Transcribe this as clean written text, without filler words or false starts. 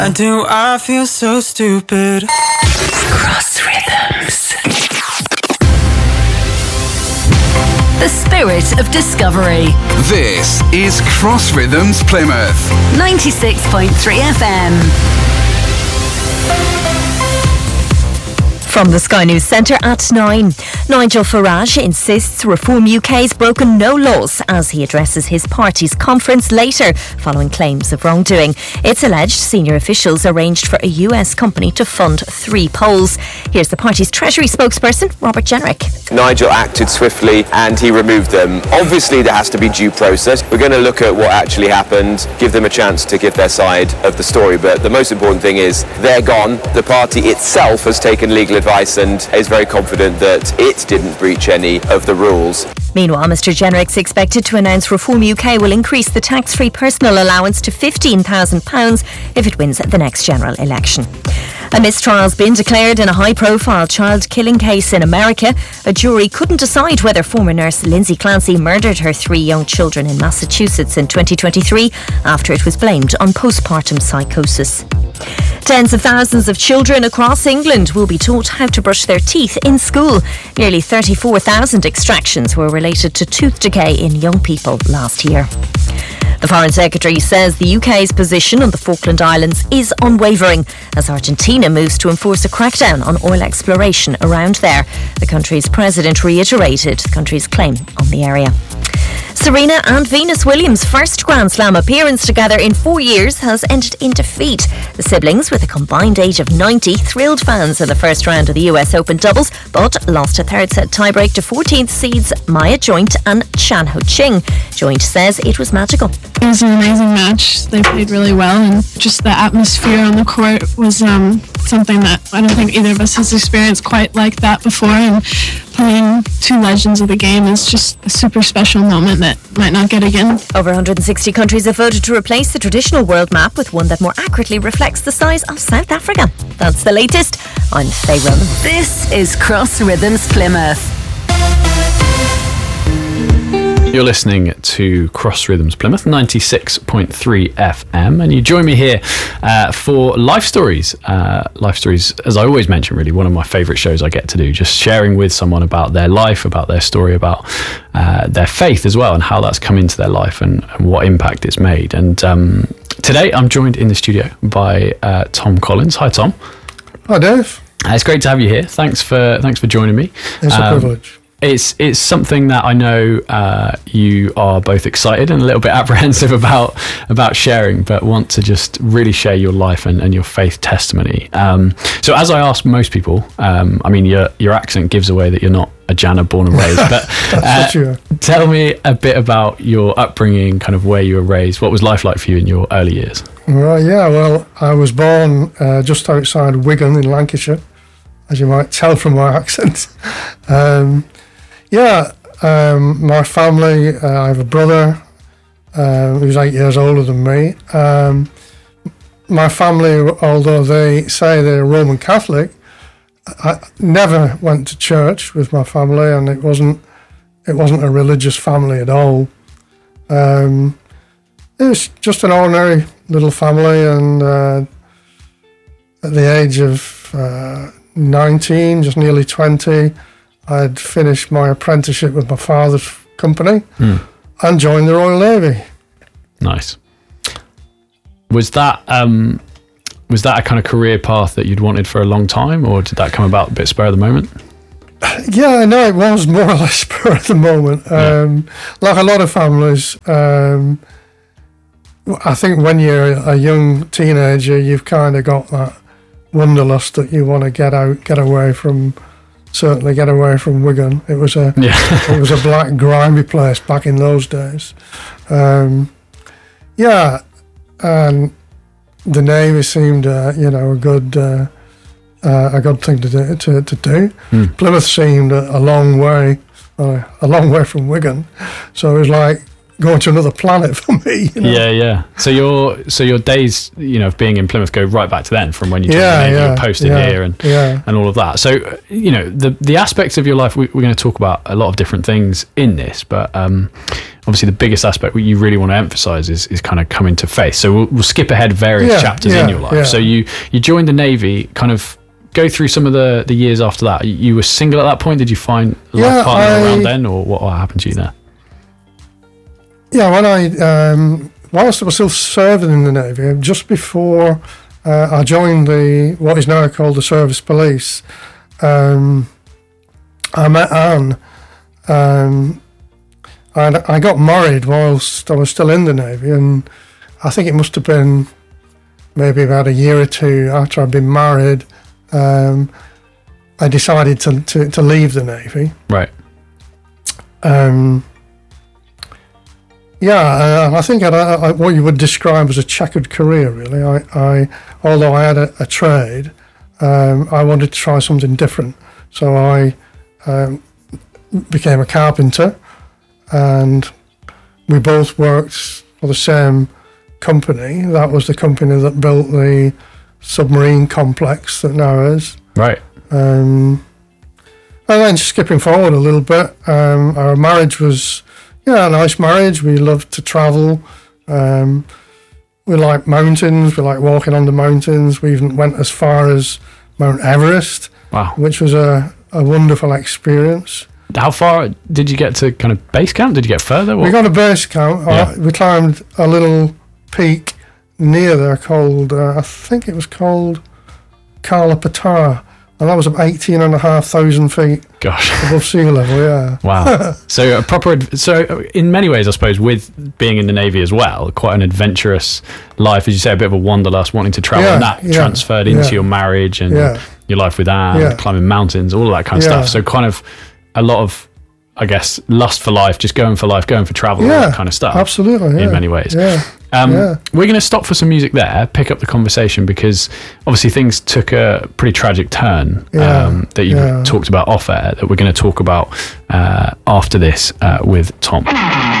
And do I feel so stupid? Cross Rhythms. The spirit of discovery. This is Cross Rhythms Plymouth. 96.3 FM. From the Sky News Centre at 9. Nigel Farage insists Reform UK's broken no laws as he addresses his party's conference later following claims of wrongdoing. It's alleged senior officials arranged for a US company to fund 3 polls. Here's the party's Treasury spokesperson, Robert Jenrick. Nigel acted swiftly and he removed them. Obviously there has to be due process. We're going to look at what actually happened, give them a chance to give their side of the story, but the most important thing is they're gone. The party itself has taken legal advice and is very confident that it didn't breach any of the rules. Meanwhile, Mr Jenrick's expected to announce Reform UK will increase the tax-free personal allowance to £15,000 if it wins the next general election. A mistrial's been declared in a high-profile child killing case in America. A jury couldn't decide whether former nurse Lindsay Clancy murdered her 3 young children in Massachusetts in 2023 after it was blamed on postpartum psychosis. Tens of thousands of children across England will be taught how to brush their teeth in school. Nearly 34,000 extractions were related to tooth decay in young people last year. The Foreign Secretary says the UK's position on the Falkland Islands is unwavering as Argentina moves to enforce a crackdown on oil exploration around there. The country's president reiterated the country's claim on the area. Serena and Venus Williams' first Grand Slam appearance together in 4 years has ended in defeat. The siblings, with a combined age of 90, thrilled fans in the first round of the US Open doubles, but lost a third set tiebreak to 14th seeds Maya Joint and Chan Ho Ching. Joint says it was magical. It was an amazing match. They played really well, and just the atmosphere on the court was something that I don't think either of us has experienced quite like that before, and playing 2 legends of the game is just a super special moment that might not get again. Over 160 countries have voted to replace the traditional world map with one that more accurately reflects the size of South Africa. That's the latest. I'm Faye Roman. This is Cross Rhythms Plymouth. You're listening to Cross Rhythms Plymouth, 96.3 FM, and you join me here for Life Stories. Life Stories, as I always mention, really one of my favourite shows I get to do, just sharing with someone about their life, about their story, about their faith as well, and how that's come into their life and what impact it's made. And today I'm joined in the studio by Tom Collins. Hi, Tom. Hi, Dave. It's great to have you here. Thanks for joining me. It's a privilege. It's something that I know you are both excited and a little bit apprehensive about sharing, but want to just really share your life and your faith testimony. So as I ask most people, I mean, your accent gives away that you're not a Janner born and raised, but tell me a bit about your upbringing, kind of where you were raised. What was life like for you in your early years? Right, yeah, well, I was born just outside Wigan in Lancashire, as you might tell from my accent. My family, I have a brother who's 8 years older than me. My family, although they say they're Roman Catholic, I never went to church with my family, and it wasn't a religious family at all. It was just an ordinary little family, and at the age of 19, just nearly 20, I'd finished my apprenticeship with my father's company and joined the Royal Navy. Nice. Was that a kind of career path that you'd wanted for a long time, or did that come about a bit spur of the moment? Yeah, no, it was more or less spur of the moment. Like a lot of families, I think when you're a young teenager, you've kind of got that wanderlust that you want to get away from. Certainly get away from Wigan. It was a black, grimy place back in those days. And the Navy seemed a good thing to do. Plymouth seemed a long way from Wigan, so it was like going to another planet for me. Yeah. So your days, of being in Plymouth go right back to then, from when you joined the Navy, you were posted here and all of that. So the aspects of your life, we're going to talk about a lot of different things in this, but obviously the biggest aspect what you really want to emphasize is kind of coming to faith. So we'll skip ahead various chapters in your life. Yeah. So you joined the Navy, kind of go through some of the years after that. You were single at that point. Did you find a life partner around then, or what happened to you there? Yeah, when whilst I was still serving in the Navy, just before I joined what is now called the Service Police, I met Anne. I got married whilst I was still in the Navy, and I think it must have been maybe about a year or two after I'd been married, I decided to leave the Navy. Right. I think I had what you would describe as a checkered career, really. Although I had a trade, I wanted to try something different. So I became a carpenter, and we both worked for the same company. That was the company that built the submarine complex that now is. Right. And then skipping forward a little bit, our marriage was a nice marriage. We loved to travel. We like mountains. We like walking on the mountains. We even went as far as Mount Everest. Wow. Which was a wonderful experience. How far did you get to kind of base camp? Did you get further? We got a base camp. Yeah. We climbed a little peak near there called, I think it was called Kala Patthar, and that was about 18,500 feet above sea level. Yeah. Wow. So in many ways, I suppose, with being in the Navy as well, quite an adventurous life, as you say, a bit of a wanderlust, wanting to travel, and that transferred into your marriage and your life with Anne, climbing mountains, all of that kind of stuff. So kind of a lot of, I guess, lust for life, just going for life, going for travel, all that kind of stuff. Absolutely. In many ways. Yeah. We're going to stop for some music there, pick up the conversation, because obviously things took a pretty tragic turn that you talked about off air, that we're going to talk about after this with Tom.